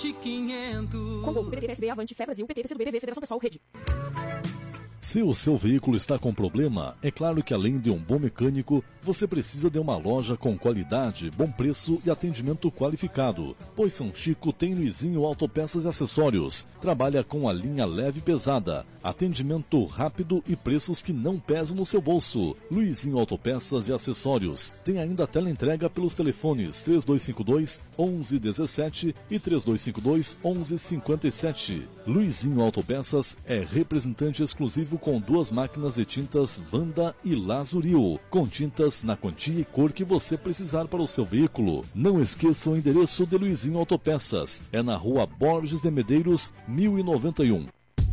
Condor, PT, PSB, Avante, Fé Brasil, PT, PCdoB, BV, Federação Pessoal, Rede. Se o seu veículo está com problema, é claro que além de um bom mecânico, você precisa de uma loja com qualidade, bom preço e atendimento qualificado. Pois São Chico tem Luizinho Autopeças e Acessórios. Trabalha com a linha leve e pesada, atendimento rápido e preços que não pesam no seu bolso. Luizinho Autopeças e Acessórios. Tem ainda a teleentrega pelos telefones 3252-1117 e 3252-1157. Luizinho Autopeças é representante exclusivo com 2 máquinas de tintas Wanda e Lazuril, com tintas na quantia e cor que você precisar para o seu veículo. Não esqueça o endereço de Luizinho Autopeças. É na rua Borges de Medeiros, 1091.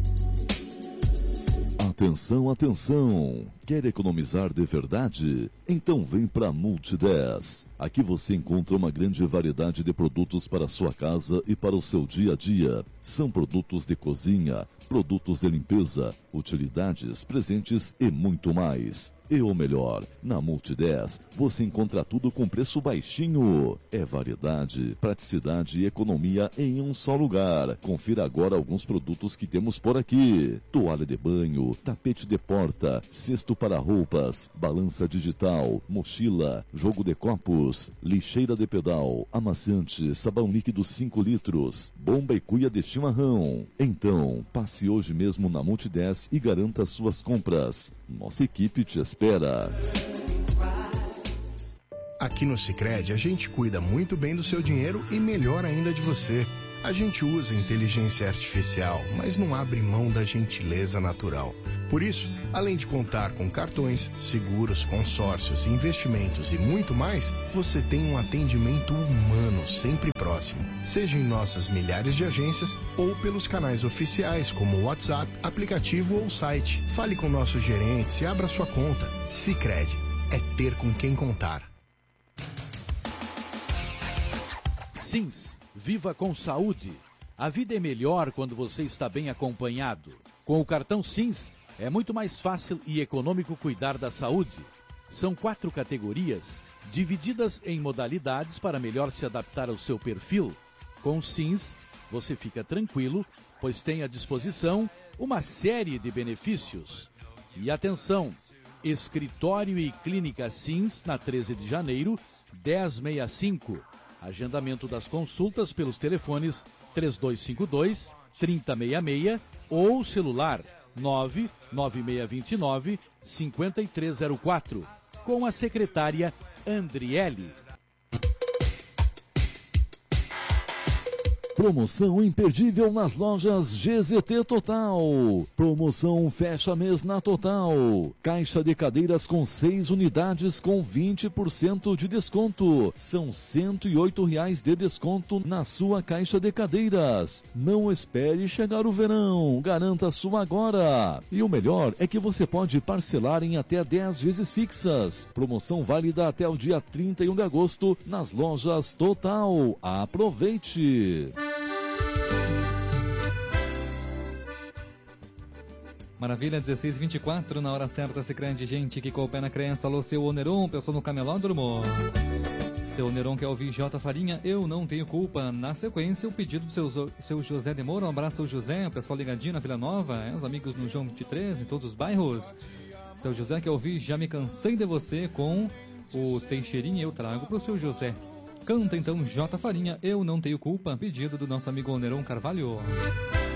Atenção, atenção! Quer economizar de verdade? Então vem para Multi10. Aqui você encontra uma grande variedade de produtos para a sua casa e para o seu dia a dia. São produtos de cozinha, produtos de limpeza, utilidades, presentes e muito mais. E o melhor, na Multi10 você encontra tudo com preço baixinho. É variedade, praticidade e economia em um só lugar. Confira agora alguns produtos que temos por aqui: toalha de banho, tapete de porta, cesto para roupas, balança digital, mochila, jogo de copos, lixeira de pedal, amaciante, sabão líquido 5 litros, bomba e cuia de chimarrão. Então, passe hoje mesmo na Multi10 e garanta suas compras. Nossa equipe te espera. Aqui no Sicredi a gente cuida muito bem do seu dinheiro e melhor ainda de você. A gente usa inteligência artificial, mas não abre mão da gentileza natural. Por isso, além de contar com cartões, seguros, consórcios, investimentos e muito mais, você tem um atendimento humano sempre próximo. Seja em nossas milhares de agências ou pelos canais oficiais como WhatsApp, aplicativo ou site. Fale com nossos gerentes e abra sua conta. Sicredi é ter com quem contar. Sims, viva com saúde. A vida é melhor quando você está bem acompanhado. Com o cartão Sims, é muito mais fácil e econômico cuidar da saúde. São 4 categorias, divididas em modalidades para melhor se adaptar ao seu perfil. Com o Sims, você fica tranquilo, pois tem à disposição uma série de benefícios. E atenção, Escritório e Clínica Sims, na 13 de janeiro, 1065. Agendamento das consultas pelos telefones 3252-3066 ou celular 99629-5304, com a secretária Andriele. Promoção imperdível nas lojas GZT Total. Promoção fecha mês na Total. Caixa de cadeiras com 6 unidades com 20% de desconto. São R$ 108 de desconto na sua caixa de cadeiras. Não espere chegar o verão. Garanta a sua agora. E o melhor é que você pode parcelar em até 10 vezes fixas. Promoção válida até o dia 31 de agosto nas lojas Total. Aproveite! Maravilha, 16h24, na hora certa, Sicredi, gente que com o pé na crença. Alô, seu Oneron, pessoal no camelódromo. Seu Oneron quer ouvir J Farinha, Eu Não Tenho Culpa. Na sequência, o pedido do seu José de Moura. Um abraço ao José, o pessoal ligadinho na Vila Nova, os amigos no João 23, em todos os bairros. Seu José quer ouvir Já Me Cansei de Você, com o Teixeirinha. Eu trago pro seu José. Canta então J Farinha, Eu Não Tenho Culpa, pedido do nosso amigo Oneron Carvalho.